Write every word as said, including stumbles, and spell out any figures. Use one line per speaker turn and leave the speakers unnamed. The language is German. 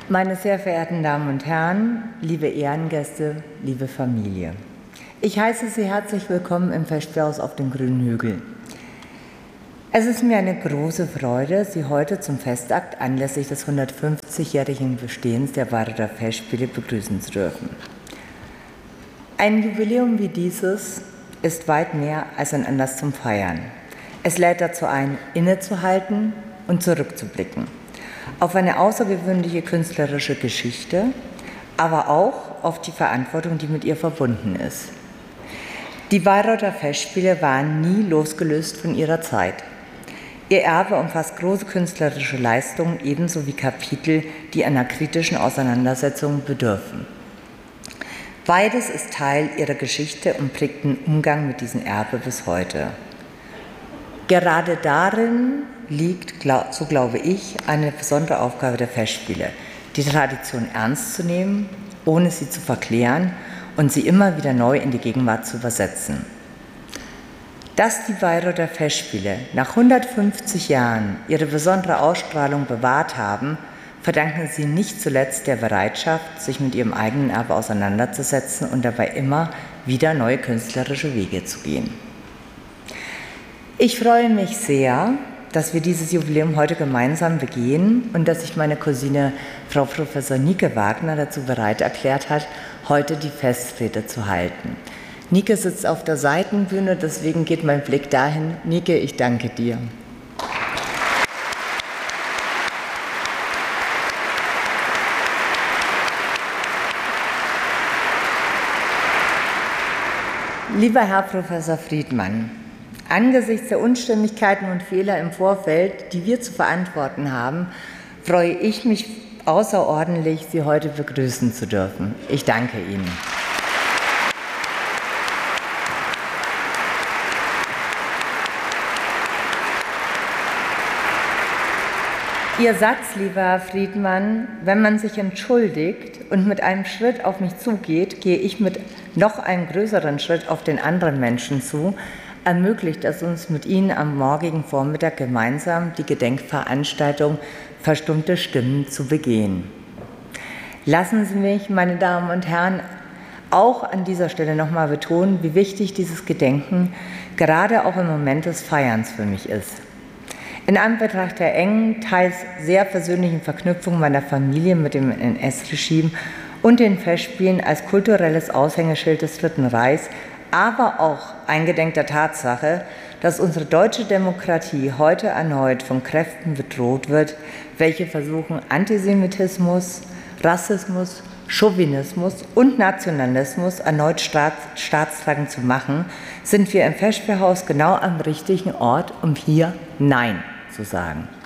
Meine sehr verehrten Damen und Herren, liebe Ehrengäste, liebe Familie. Ich heiße Sie herzlich willkommen im Festspielhaus auf dem Grünen Hügel. Es ist mir eine große Freude, Sie heute zum Festakt anlässlich des hundertfünfzigjährigen Bestehens der Bayreuther Festspiele begrüßen zu dürfen. Ein Jubiläum wie dieses ist weit mehr als ein Anlass zum Feiern. Es lädt dazu ein, innezuhalten und zurückzublicken auf eine außergewöhnliche künstlerische Geschichte, aber auch auf die Verantwortung, die mit ihr verbunden ist. Die Bayreuther Festspiele waren nie losgelöst von ihrer Zeit. Ihr Erbe umfasst große künstlerische Leistungen, ebenso wie Kapitel, die einer kritischen Auseinandersetzung bedürfen. Beides ist Teil ihrer Geschichte und prägt den Umgang mit diesem Erbe bis heute. Gerade darin liegt, so glaube ich, eine besondere Aufgabe der Festspiele, die Tradition ernst zu nehmen, ohne sie zu verklären und sie immer wieder neu in die Gegenwart zu übersetzen. Dass die Bayreuther Festspiele nach hundertfünfzig Jahren ihre besondere Ausstrahlung bewahrt haben, verdanken sie nicht zuletzt der Bereitschaft, sich mit ihrem eigenen Erbe auseinanderzusetzen und dabei immer wieder neue künstlerische Wege zu gehen. Ich freue mich sehr, dass wir dieses Jubiläum heute gemeinsam begehen und dass sich meine Cousine Frau Professor Nike Wagner dazu bereit erklärt hat, heute die Festrede zu halten. Nike sitzt auf der Seitenbühne, deswegen geht mein Blick dahin. Nike, ich danke dir. Lieber Herr Professor Friedmann, angesichts der Unstimmigkeiten und Fehler im Vorfeld, die wir zu verantworten haben, freue ich mich außerordentlich, Sie heute begrüßen zu dürfen. Ich danke Ihnen. Ihr Satz, lieber Herr Friedmann, wenn man sich entschuldigt und mit einem Schritt auf mich zugeht, gehe ich mit noch einem größeren Schritt auf den anderen Menschen zu, ermöglicht es uns mit Ihnen am morgigen Vormittag gemeinsam die Gedenkveranstaltung Verstummte Stimmen zu begehen. Lassen Sie mich, meine Damen und Herren, auch an dieser Stelle noch mal betonen, wie wichtig dieses Gedenken gerade auch im Moment des Feierns für mich ist. In Anbetracht der engen, teils sehr persönlichen Verknüpfung meiner Familie mit dem N S-Regime und den Festspielen als kulturelles Aushängeschild des Dritten Reichs, aber auch eingedenk der Tatsache, dass unsere deutsche Demokratie heute erneut von Kräften bedroht wird, welche versuchen, Antisemitismus, Rassismus, Chauvinismus und Nationalismus erneut staats staatstragend zu machen, sind wir im Festspielhaus genau am richtigen Ort, um hier Nein zu sagen.